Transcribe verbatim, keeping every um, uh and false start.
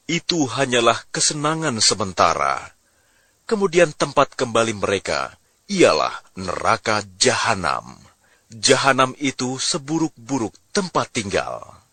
itu hanyalah kesenangan sementara. Kemudian tempat kembali mereka ialah neraka Jahanam. Jahanam itu seburuk-buruk tempat tinggal.